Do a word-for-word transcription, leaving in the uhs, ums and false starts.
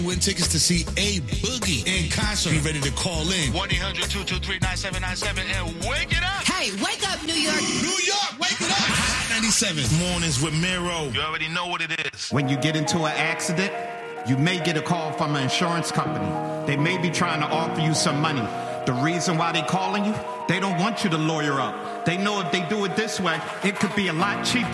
Win tickets to see A Boogie in concert. Be ready to call in. one eight hundred two two three nine seven nine seven and wake it up. Hey, wake up, New York. New York, wake it up. Hot ninety-seven. Mornings with Miro. You already know what it is. When you get into an accident, you may get a call from an insurance company. They may be trying to offer you some money. The reason why they calling you, they don't want you to lawyer up. They know if they do it this way, it could be a lot cheaper.